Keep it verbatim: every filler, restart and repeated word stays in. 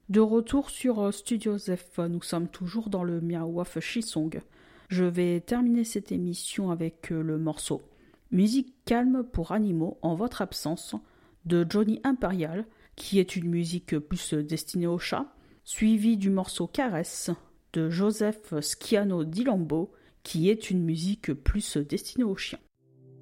De retour sur Studio Zef, nous sommes toujours dans le Miaouf Shisong. Je vais terminer cette émission avec le morceau Musique calme pour animaux en votre absence de Johnny Imperial, qui est une musique plus destinée aux chats, suivi du morceau Caresse de Joseph Schiano di Lambo, qui est une musique plus destinée aux chiens.